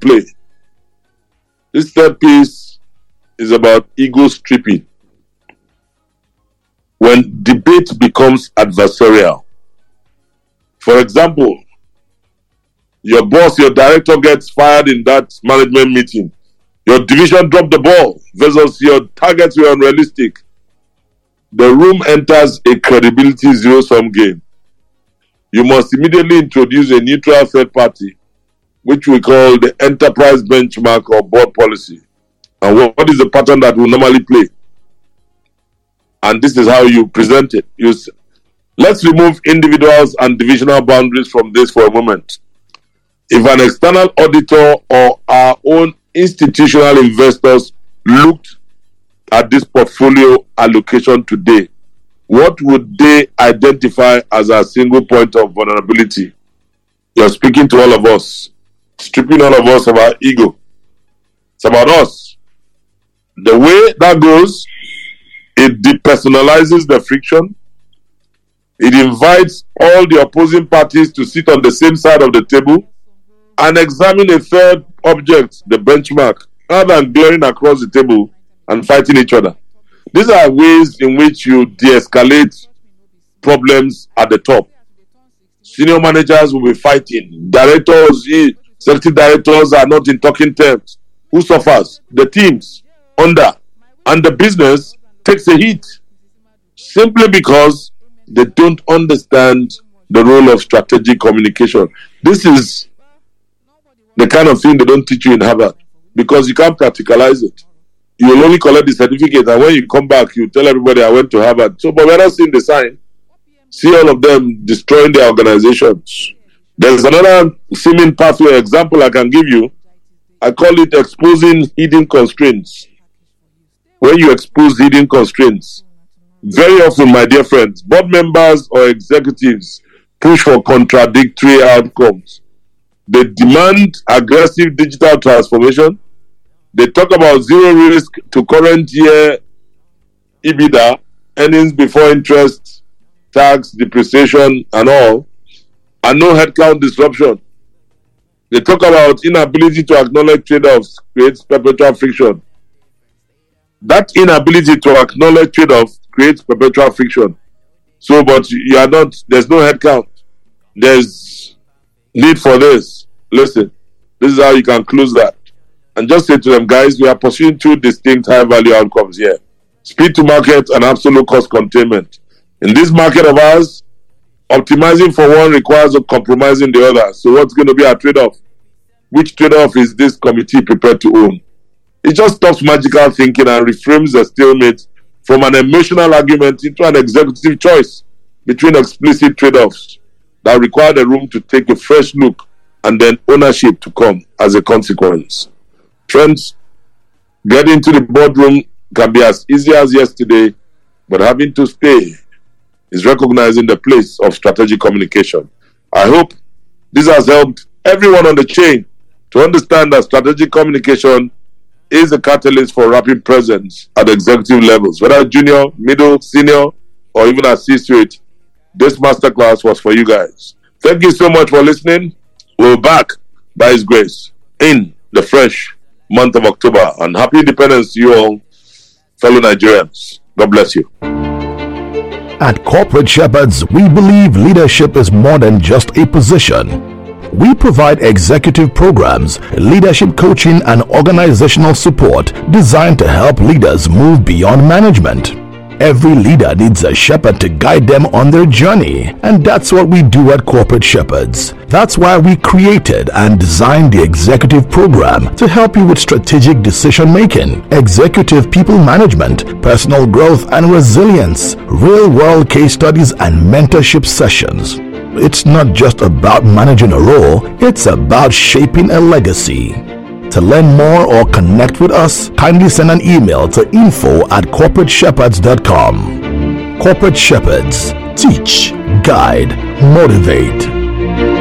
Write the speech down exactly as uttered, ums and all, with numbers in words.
play. This third piece is about ego stripping. When debate becomes adversarial. For example, your boss, your director gets fired in that management meeting. Your division dropped the ball versus your targets were unrealistic. The room enters a credibility zero-sum game. You must immediately introduce a neutral third party, which we call the enterprise benchmark or board policy. And what is the pattern that we normally play? And this is how you present it. You say, let's remove individuals and divisional boundaries from this for a moment. If an external auditor or our own institutional investors looked at this portfolio allocation today, what would they identify as a single point of vulnerability? You're speaking to all of us, stripping all of us of our ego. It's about us. The way that goes, it depersonalizes the friction. It invites all the opposing parties to sit on the same side of the table and examine a third object, the benchmark, rather than glaring across the table and fighting each other. These are ways in which you de-escalate problems at the top. Senior managers will be fighting. Directors, executive directors are not in talking terms. Who suffers? The teams under. And the business takes a hit simply because they don't understand the role of strategic communication. This is the kind of thing they don't teach you in Harvard because you can't practicalize it. You will only collect the certificate, and when you come back, you tell everybody I went to Harvard. So, but we're not seeing the sign. See all of them destroying their organizations. There's another seeming pathway example I can give you. I call it exposing hidden constraints. When you expose hidden constraints, very often, my dear friends, board members or executives push for contradictory outcomes. They demand aggressive digital transformation. They talk about zero risk to current year EBITDA, earnings before interest, tax, depreciation, and all, and no headcount disruption. They talk about inability to acknowledge trade-offs creates perpetual friction. That inability to acknowledge trade-offs creates perpetual friction. So, but you are not, there's no headcount. There's need for this. Listen, this is how you can close that. And just say to them, guys, we are pursuing two distinct high-value outcomes here. Speed to market and absolute cost containment. In this market of ours, optimizing for one requires compromising the other. So what's going to be our trade-off? Which trade-off is this committee prepared to own? It just stops magical thinking and reframes the stalemate from an emotional argument into an executive choice between explicit trade-offs that require the room to take a fresh look and then ownership to come as a consequence. Friends, getting to the boardroom can be as easy as yesterday, but having to stay is recognizing the place of strategic communication. I hope this has helped everyone on the chain to understand that strategic communication is a catalyst for rapid presence at executive levels, whether junior, middle, senior, or even at C-suite. This masterclass was for you guys. Thank you so much for listening. We're back by His grace in the fresh month of October, and happy independence to you all, fellow Nigerians. God bless you. At Corporate Shepherds, we believe leadership is more than just a position. We provide executive programs, leadership coaching, and organizational support designed to help leaders move beyond management. Every leader needs a shepherd to guide them on their journey, and that's what we do at Corporate Shepherds. That's why we created and designed the executive program to help you with strategic decision making, executive people management, personal growth and resilience, real-world case studies, and mentorship sessions. It's not just about managing a role, it's about shaping a legacy. To learn more or connect with us, kindly send an email to info at corporate shepherds dot com. Corporate Shepherds. Teach, guide, motivate.